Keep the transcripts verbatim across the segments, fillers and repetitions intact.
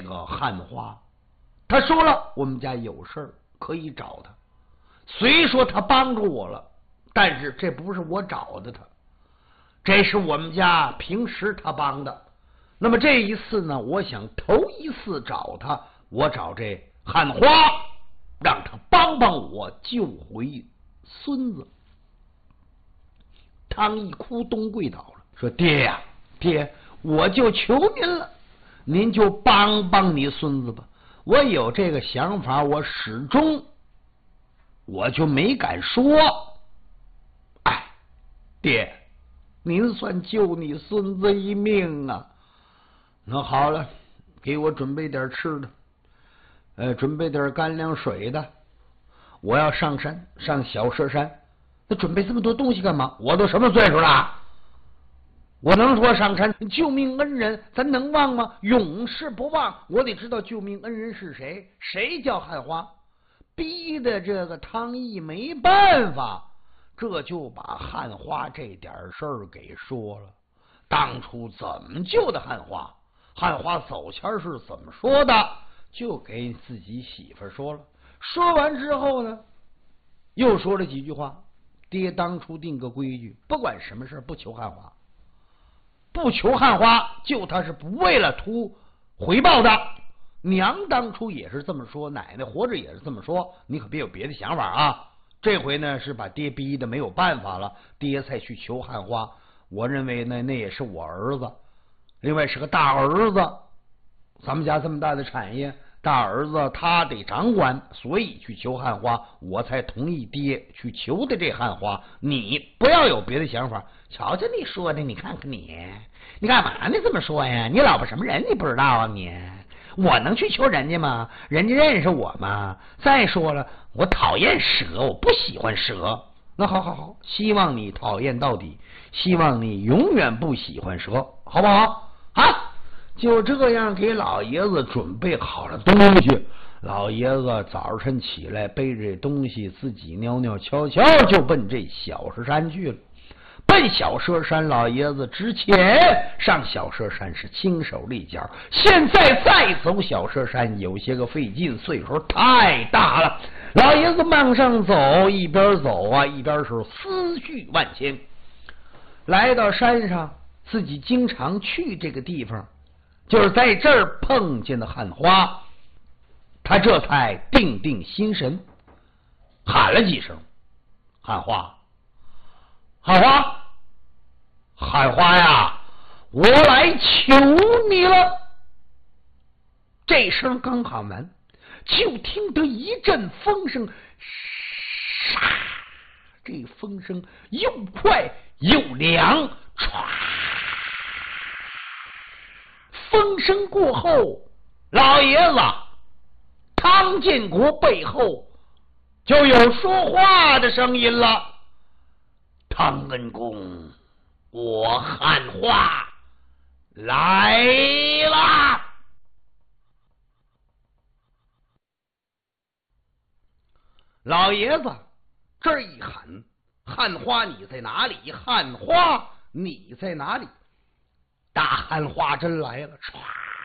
个汉花，他说了我们家有事儿可以找他，虽说他帮助我了，但是这不是我找的他，这是我们家平时他帮的。那么这一次呢，我想头一次找他，我找这汉花，让他帮帮我救回孙子。汤一哭东跪倒了，说爹呀、啊、爹，我就求您了，您就帮帮你孙子吧。我有这个想法，我始终我就没敢说。哎，爹，您算救你孙子一命啊。那好了，给我准备点吃的，呃，准备点干粮水的。我要上山，上小舍山。那准备这么多东西干嘛？我都什么岁数了？我能说上山救命恩人咱能忘吗？永世不忘。我得知道救命恩人是谁，谁叫汉花。逼的这个汤毅没办法，这就把汉花这点事儿给说了。当初怎么救的汉花？汉花走前是怎么说的？就给自己媳妇说了。说完之后呢，又说了几句话。爹当初定个规矩，不管什么事不求汉花，不求汉花，救他是不为了图回报的。娘当初也是这么说，奶奶活着也是这么说，你可别有别的想法啊。这回呢是把爹逼的没有办法了，爹才去求汉花。我认为呢，那也是我儿子，另外是个大儿子，咱们家这么大的产业，大儿子他得掌管，所以去求汉花，我才同意爹去求的这汉花。你不要有别的想法。瞧瞧你说的，你看看你，你干嘛呢这么说呀？你老婆什么人你不知道啊你？我能去求人家吗？人家认识我吗？再说了，我讨厌蛇，我不喜欢蛇。那好好好，希望你讨厌到底，希望你永远不喜欢蛇，好不好？啊！就这样给老爷子准备好了东西，老爷子早晨起来背着东西，自己袅袅悄悄就奔这小舍山去了。奔小舍山，老爷子之前上小舍山是轻手利脚，现在再走小舍山有些个费劲，岁数太大了。老爷子往上走，一边走啊一边是思绪万千。来到山上，自己经常去这个地方，就是在这儿碰见的汉花，他这才定定心神，喊了几声：“汉花，汉花，汉花呀，我来求你了。”这声刚喊完，就听得一阵风声，唰，这风声又快又凉，唰。风声过后，老爷子汤建国背后就有说话的声音了：“汤恩公，我汉花来了。”老爷子这儿一喊：“汉花你在哪里？汉花你在哪里？”大汉花真来了，唰，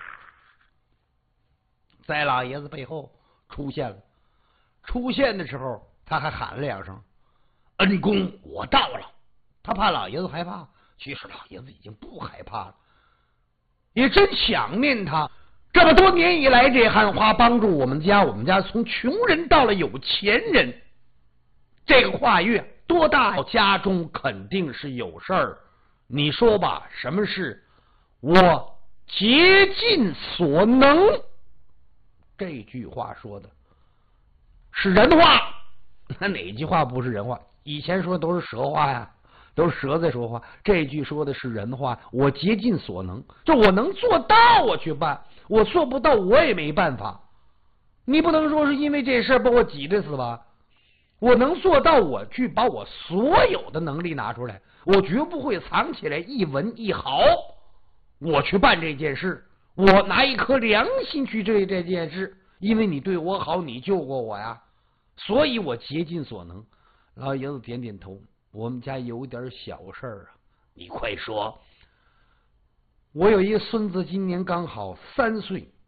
在老爷子背后出现了。出现的时候，他还喊了两声：“恩公，我到了。”他怕老爷子害怕，其实老爷子已经不害怕了，也真想念他。这么多年以来，这汉花帮助我们家，我们家从穷人到了有钱人，这个跨越多大？家中肯定是有事儿。你说吧，什么事？我竭尽所能。这句话说的是人话，那哪句话不是人话？以前说都是蛇话呀，都是蛇在说话。这句说的是人话，我竭尽所能，就我能做到我去办，我做不到我也没办法。你不能说是因为这事把我挤得死吧？我能做到，我去把我所有的能力拿出来，我绝不会藏起来一文一毫。我去办这件事，我拿一颗良心去追这件事，因为你对我好，你救过我呀，所以我竭尽所能。老爷子点点头，我们家有点小事儿啊，你快说。我有一个孙子，今年刚好三岁，